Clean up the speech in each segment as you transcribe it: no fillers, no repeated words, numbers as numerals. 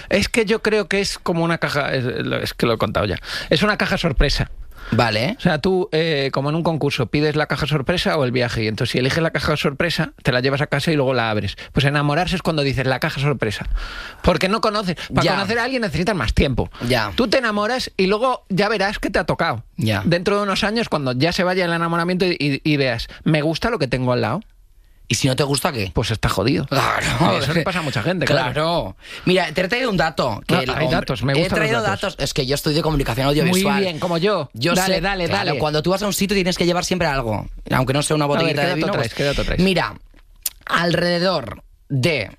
Es que yo creo que es como una caja... Es que lo he contado ya. Es una caja sorpresa. Vale. O sea, tú, como en un concurso, pides la caja sorpresa o el viaje. Y entonces, si eliges la caja sorpresa, te la llevas a casa y luego la abres. Pues enamorarse es cuando dices la caja sorpresa. Porque no conoces. Para conocer a alguien necesitas más tiempo. Ya. Tú te enamoras y luego ya verás que te ha tocado. Ya. Dentro de unos años, cuando ya se vaya el enamoramiento y veas, me gusta lo que tengo al lado, ¿Y si no te gusta qué? pues está jodido. Claro. Eso le pasa a mucha gente, claro. Mira, te he traído un dato. Hay datos, me gustan He traído los datos. Es que yo estudio comunicación audiovisual. Muy bien, como yo. Dale. Claro, cuando tú vas a un sitio tienes que llevar siempre algo, aunque no sea una botellita de vino. ¿Qué dato traes? Mira, alrededor de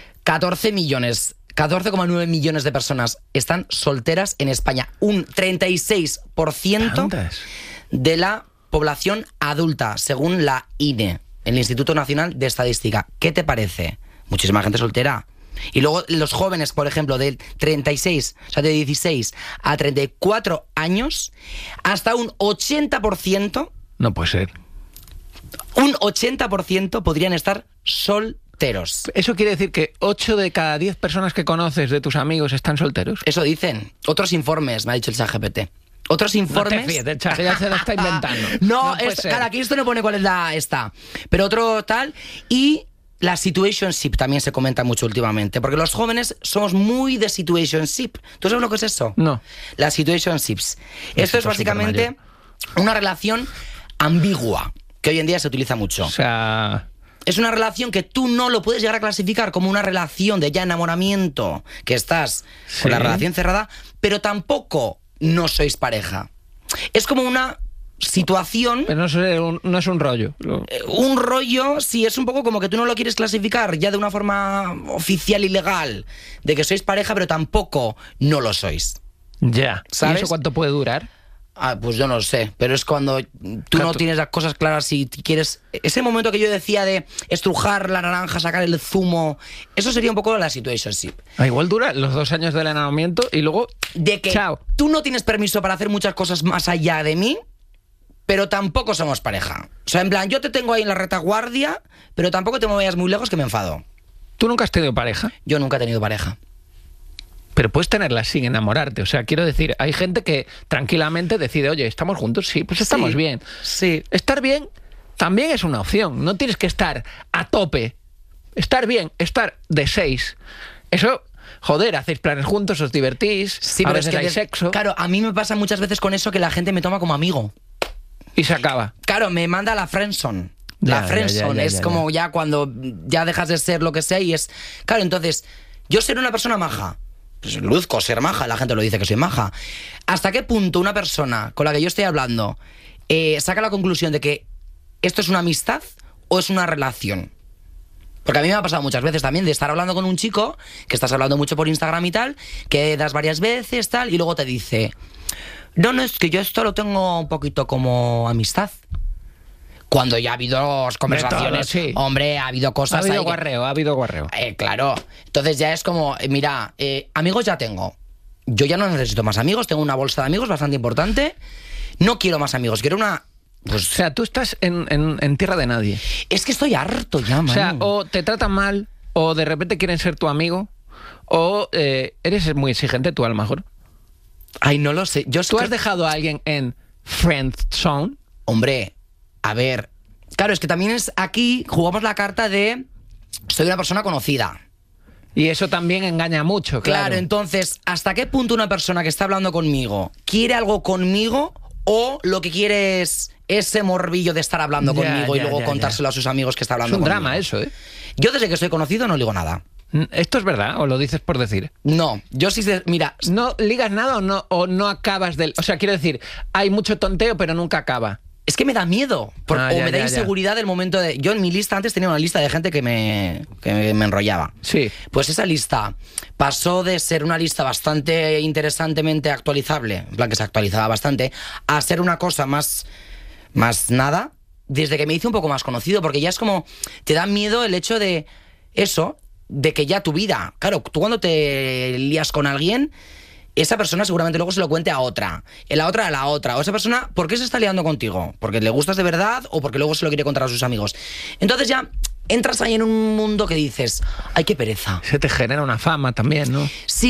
14,9 millones de personas están solteras en España. Un 36% ¿Tantas? de la población adulta, según la INE, el Instituto Nacional de Estadística. ¿Qué te parece? Muchísima gente soltera. Y luego los jóvenes, por ejemplo, de 36, o sea, de 16 a 34 años, hasta un 80%, No puede ser. un 80% podrían estar solteros. ¿Eso quiere decir que 8 de cada 10 personas que conoces de tus amigos están solteros? Eso dicen. Otros informes, me ha dicho el ChatGPT. Otros informes... No te fíes, el chat, ya se lo está inventando. No, puede ser. claro, aquí esto no pone cuál es esta. Pero otro tal... Y la situationship también se comenta mucho últimamente. Porque los jóvenes somos muy de situationship. ¿Tú sabes lo que es eso? No. Las situationships. Esto es básicamente una relación ambigua, que hoy en día se utiliza mucho. O sea... Es una relación que tú no lo puedes llegar a clasificar como una relación de ya enamoramiento, que estás con la relación cerrada, pero tampoco no sois pareja. Es como una situación... Pero no es un rollo. Un rollo, sí, es un poco como que tú no lo quieres clasificar ya de una forma oficial y legal, de que sois pareja, pero tampoco no lo sois. Ya. ¿Sabes? ¿Y eso cuánto puede durar? Pues yo no lo sé, pero es cuando tú no tienes las cosas claras y quieres... Ese momento que yo decía de estrujar la naranja, sacar el zumo, eso sería un poco la situationship. Igual dura los 2 años del enamoramiento y luego... De que chao. Tú no tienes permiso para hacer muchas cosas más allá de mí, pero tampoco somos pareja. O sea, en plan, yo te tengo ahí en la retaguardia, pero tampoco te me vayas muy lejos que me enfado. ¿Tú nunca has tenido pareja? Yo nunca he tenido pareja. Pero puedes tenerla sin enamorarte. O sea, quiero decir, hay gente que tranquilamente decide, oye, ¿estamos juntos? Sí, pues estamos bien. Sí. Estar bien también es una opción. No tienes que estar a tope. Estar bien, estar de 6. Eso, joder, hacéis planes juntos, os divertís, Sí, a pero veces hay sexo Claro, a mí me pasa muchas veces con eso que la gente me toma como amigo. y se acaba. Claro, me manda la friendzone. Ya, La friendzone ya, es como ya cuando ya dejas de ser lo que sea y es... Claro, entonces, yo ser una persona maja, pues luzco ser maja, la gente lo dice que soy maja. ¿Hasta qué punto una persona con la que yo estoy hablando saca la conclusión de que esto es una amistad o es una relación? Porque a mí me ha pasado muchas veces también de estar hablando con un chico, que estás hablando mucho por Instagram y tal, que das varias veces, tal, y luego te dice... No, es que yo esto lo tengo un poquito como amistad. Cuando ya ha habido conversaciones, todo, sí. Hombre, ha habido cosas... Ha habido ahí que- guarreo, ha habido guarreo. Claro. Entonces ya es como, mira, amigos ya tengo. Yo ya no necesito más amigos, tengo una bolsa de amigos bastante importante. No quiero más amigos, quiero una... Pues, O sea, tú estás en tierra de nadie. es que estoy harto ya, man. O sea, o te tratan mal, o de repente quieren ser tu amigo, o eres muy exigente tú a lo mejor. Ay, no lo sé. ¿Tú has dejado a alguien en friend zone? Hombre, a ver... Claro, es que también es aquí jugamos la carta de... Soy una persona conocida. Y eso también engaña mucho, claro. Claro, entonces, ¿hasta qué punto una persona que está hablando conmigo quiere algo conmigo o lo que quiere es ese morbillo de estar hablando conmigo y luego contárselo a sus amigos que está hablando conmigo? Es un conmigo? drama eso, ¿eh? Yo desde que estoy conocido no ligo nada. ¿Esto es verdad o lo dices por decir? No, yo sí... Mira... ¿No ligas nada o no acabas del...? O sea, quiero decir, hay mucho tonteo pero nunca acaba. Es que me da miedo. O me da inseguridad el momento de... Yo en mi lista antes tenía una lista de gente que me enrollaba. Sí. Pues esa lista pasó de ser una lista bastante interesantemente actualizable, en plan que se actualizaba bastante, a ser una cosa más nada, desde que me hice un poco más conocido, porque ya es como... Te da miedo el hecho de eso, de que ya tu vida... Claro, tú cuando te lías con alguien... Esa persona seguramente luego se lo cuente a otra, la otra a la otra. O esa persona, ¿por qué se está liando contigo? ¿Porque le gustas de verdad o porque luego se lo quiere contar a sus amigos? Entonces ya entras ahí en un mundo que dices, ¡ay, qué pereza! Se te genera una fama también, ¿no? Sí.